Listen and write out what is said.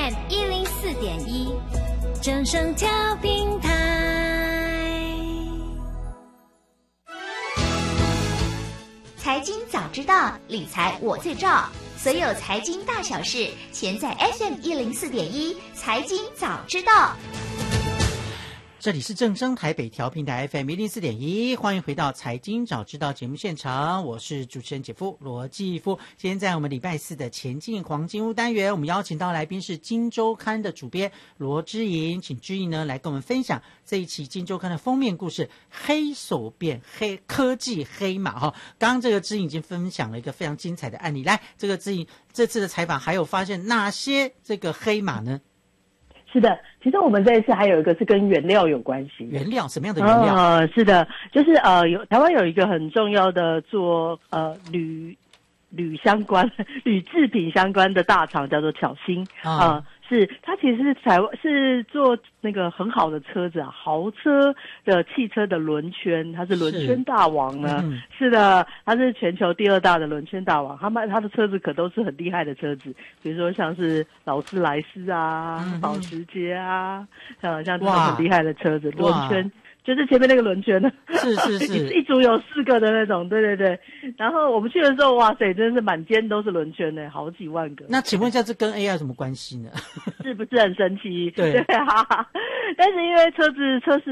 FM 104.1，正声调频台。 财经早知道，理财我最照。所有财经大小事，全在 FM 104.1财经早知道。 这里是正声台北调频台 FM 104.1，欢迎回到财经早知道节目现场，我是主持人姐夫罗继夫。今天在我们礼拜四的前进黄金屋单元，我们邀请到来宾是金周刊的主编罗之莹，请之莹呢来跟我们分享这一期金周刊的封面故事，黑手变黑科技黑马哈。刚刚这个之莹已经分享了一个非常精彩的案例，来，这个之莹这次的采访还有发现哪些这个黑马呢？ 是的，其实我们这一次还有一个是跟原料有关系。 原料什么样的原料？ 是的，就是台湾有一个很重要的做铝制品相关的大厂叫做巧新是它其实是做那个很好的车子啊，豪车的汽车的轮圈，它是轮圈大王呢。是的，它是全球第2大的轮圈大王。它的车子可都是很厉害的车子，比如说像是劳斯莱斯啊、保时捷啊，像这种很厉害的车子轮圈。就是前面那个轮圈呢， 是一组有4个的那种，对。然后我们去的时候，哇塞，真是满街都是轮圈呢，好几万个。 那请问一下，这跟 AI 有什么关系呢？ 是不是很神奇？ 对啊，但是因为车市